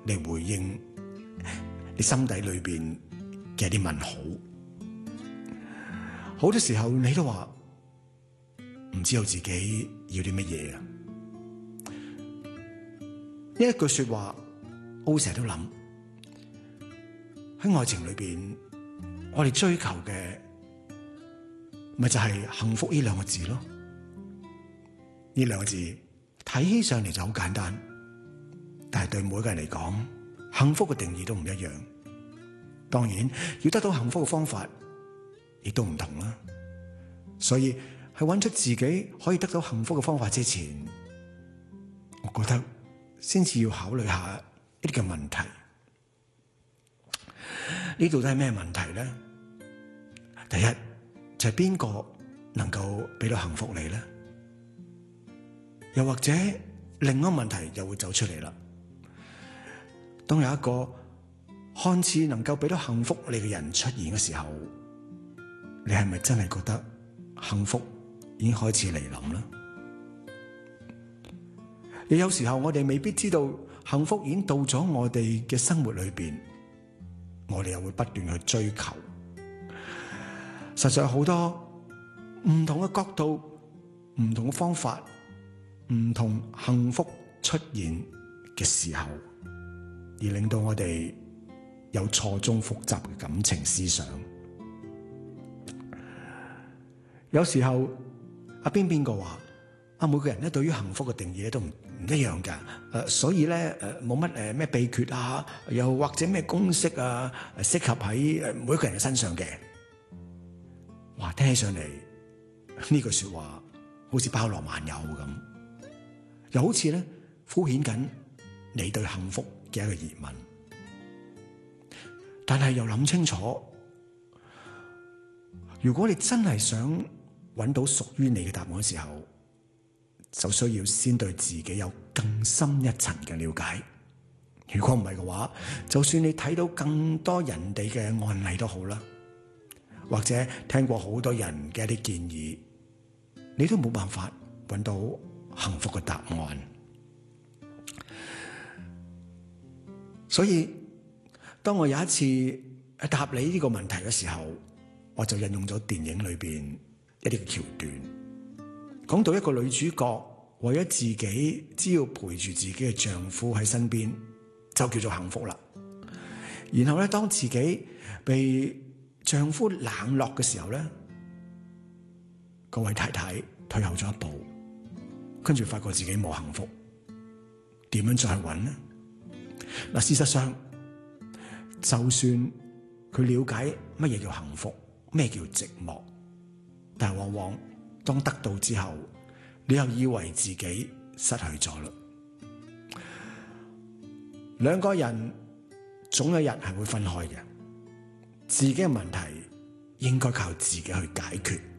嚟回應你心底裏邊嘅一啲問號。好多時候你都話唔知道自己要啲乜嘢啊！呢一句說話，我成日都諗喺愛情裏邊，我哋追求嘅咪就係幸福呢兩個字咯。呢兩個字睇起上嚟就好簡單，但係對每個人嚟講，幸福嘅定義都唔一樣。當然，要得到幸福嘅方法亦都唔同啦。所以喺揾出自己可以得到幸福嘅方法之前，我覺得先至要考慮下一啲嘅問題。呢度都係咩問題咧？第一就係邊個能夠俾到幸福你咧？又或者另一個問題又會走出嚟啦。當有一個看似能夠俾到幸福你嘅人出現嘅時候，你係咪真係覺得幸福已經開始嚟臨啦？亦有時候我哋未必知道幸福已經到咗我哋嘅生活裏邊，我哋又會不斷去追求。實在好多唔同嘅角度、唔同嘅方法、唔同幸福出現嘅時候，而令到我哋有錯綜複雜嘅感情思想。有時候邊個話每個人咧對於幸福嘅定義咧都唔一樣㗎。所以咧冇乜咩秘訣啊，又或者咩公式啊，適合喺每一個人嘅身上嘅。哇，聽起上嚟呢句說話好似包羅萬有咁，又好似咧敷衍緊你對幸福嘅一個疑問。但係又諗清楚，如果你真係想揾到屬於你嘅答案嘅時候，就需要先對自己有更深一層嘅了解。如果唔係嘅話，就算你睇到更多人哋嘅案例都好啦，或者聽過好多人嘅一啲建議，你都冇辦法揾到幸福嘅答案。所以當我有一次答你呢個問題嘅時候，我就引用咗電影裏邊一啲嘅橋段，講到一個女主角為咗自己，只要陪住自己嘅丈夫喺身邊，就叫做幸福啦。然後咧，當自己被丈夫冷落嘅時候咧，嗰位太太退後咗一步，跟住發覺自己冇幸福，點樣再揾呢？嗱，事實上，就算佢了解乜嘢叫幸福，咩叫寂寞，但係往往當得到之後，你又以為自己失去咗啦。兩個人總有一日係會分開嘅，自己嘅問題應該靠自己去解決。